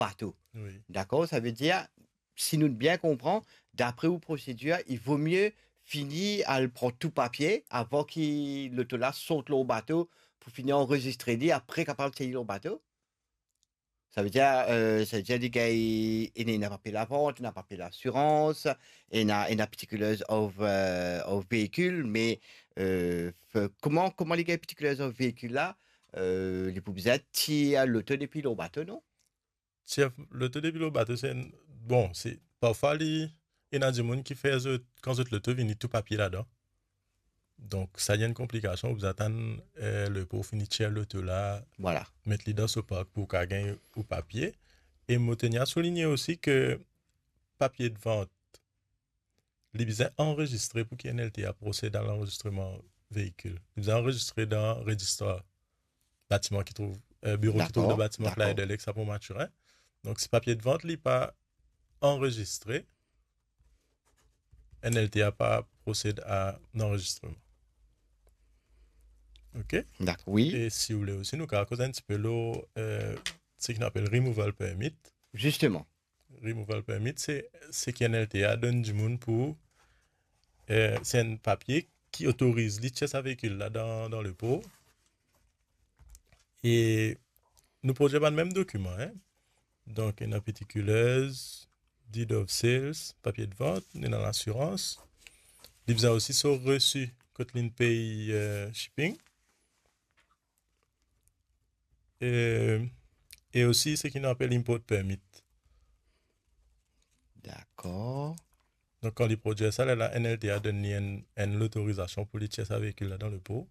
bateau. Oui. D'accord? Ça veut dire, si nous bien comprenons, d'après vos procédures, il vaut mieux finir à le prendre tout papier avant qu'il l'auto là saute au bateau pour finir enregistrer lui après capable de saisir le bateau. Ça veut dire, les gars, il n'a pas payé la vente, il n'a pas payé l'assurance, il n'a particuliers au véhicule, mais comment les gars particuliers au véhicule là, les pouvaient tirer l'auto depuis le bateau, non? Chef, le taux de pilote bateau, bon, c'est parfois, il y a des gens qui font, quand le taux vient tout papier là-dedans. Donc, ça y a une complication. Vous attendez le pour finir le taux là, Voilà. mettre les dans ce pack pour qu'il gagne au papier. Et je tenais à souligner aussi que papier de vente, il est enregistré pour qu'il NLTA procède à l'enregistrement véhicule. Il est enregistré dans le registre bâtiment qui trouve, bureau qui trouve le D'accord, bâtiment là et d'accord. de l'ex pour Maturin. Donc, si papier de vente n'est pas enregistré, NLTA pas procède à l'enregistrement. OK? D'accord, oui, Et si vous voulez aussi, nous allons causer un petit peu ce qu'on appelle removal permit. justement. Removal permit, c'est qu'NLTA donne du monde pour. C'est un papier qui autorise l'ITCHES sa véhicule là dans le pot. Et nous produisons pas le même document. Hein? Donc, une particuleuse, deed of sales, papier de vente, une l'assurance. Il a aussi son reçu Kotlin Pay Shipping. Et, et aussi ce qu'on appelle import permit. D'accord. Donc, quand il produit ça, la NLTA donne l'autorisation pour l'utiliser sa véhicule là dans le pot.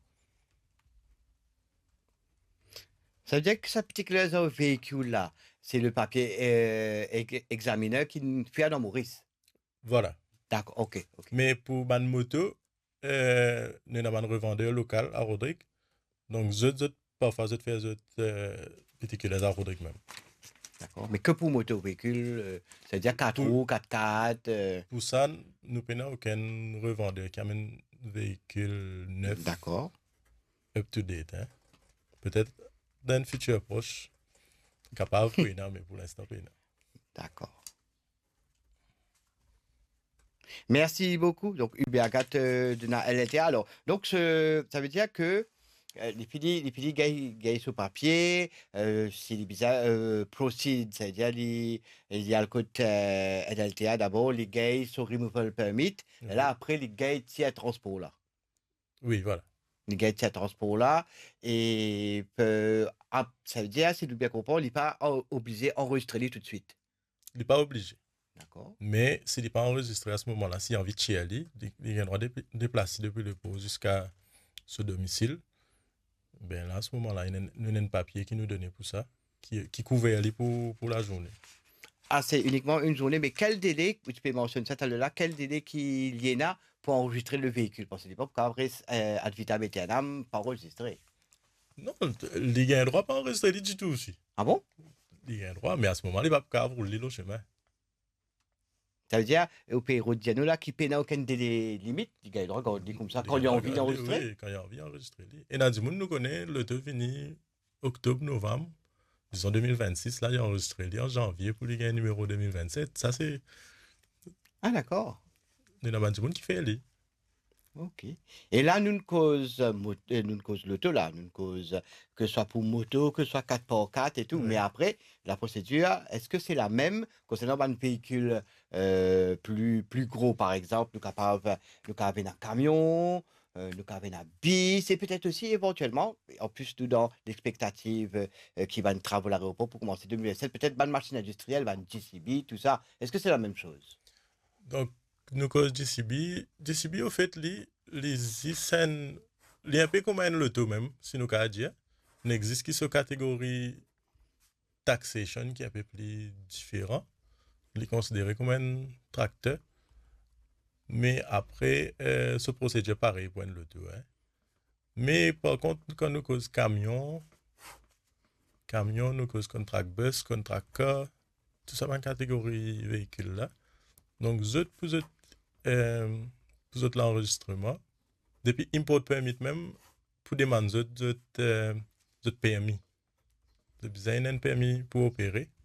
Ça veut dire que ce particulier au véhicule là, c'est le papier examineur qui nous fait dans Maurice. Voilà. D'accord, ok, ok. Mais pour ban moto, nous avons un revendeur local à Rodrigue. Donc, parfois, je fais particuliers à Rodrigue même. D'accord. Mais que pour moto véhicule, ça veut dire 4 Pour, roues, 4x4. pour ça, nous n'avons aucun revendeur qui amène un véhicule neuf, D'accord. up to date. Hein. Peut-être dans un futur proche, capable pour une mais pour l'instant, pas une. D'accord. Merci beaucoup. Donc, Ubergat de la LTA. Alors, donc, ça veut dire que les filles gagnent sur papier, c'est les bizarres, proceed, c'est-à-dire, il y a le côté LTA d'abord, les gays sur removal permit, et là, Oui, après, les gays tiers transport là. oui voilà. Les gays tiers transport là, et ça veut dire, si tu bien comprends, il n'est pas obligé d'enregistrer tout de suite. Il n'est pas obligé. D'accord? Mais s'il n'est pas enregistré à ce moment-là, s'il a envie de chier, il a le droit de déplacer depuis le pot jusqu'à ce domicile. Ben là, à ce moment-là, il y a un papier qui nous donnait pour ça, qui couvrait pour la journée. Ah, c'est uniquement une journée, mais quel délai, tu peux mentionner ça tout à l'heure, quel délai qu'il y en a pour enregistrer le véhicule? Parce que c'est pas qu'après, ad vitam aeternam, pas enregistré. Non, il a un droit pas enregistrer du tout aussi. Ah bon? Il a un droit, mais à ce moment-là, il va pas rouler le chemin. Ça veut dire, au pays Rodiano, là, qui n'a aucun délai limite, il a le droit de dire comme ça, Il quand a il a droit, envie d'enregistrer? oui, quand il a envie d'enregistrer. Et dans du monde, nous connaît le taux fini octobre, novembre, disons 2026, là, il a enregistré en janvier pour lui gagner numéro 2027. Ça, c'est. Ah, d'accord. Il y a du monde qui fait lui. Ok. Et là, nous ne cause, nous ne cause l'auto, là, nous ne cause que ce soit pour moto, que ce soit 4x4 et tout. Mais Oui. après, la procédure, est-ce que c'est la même concernant un véhicule plus gros, par exemple, nous avons un camion, nous avons un bis, et peut-être aussi éventuellement, en plus, nous dans l'expectative qui va nous travailler à l'aéroport pour commencer 2007, peut-être une machine industrielle, une JCB, tout ça. Est-ce que c'est la même chose? Donc, nous cause DCB, au fait, les isen, il est un peu comme un loto même, si nous cas dire. Il existe qui sont catégorie taxation qui est un peu plus différent. Il est considéré comme un tracteur. Mais après, ce procédé est pareil pour un loto. Hein. Mais par contre, quand nous cause camion, nous cause contract bus, contract car, tout ça dans catégorie véhicule là. Donc, pour l'enregistrement, depuis import permit même, pour demander de permis. Vous avez un permis pour opérer.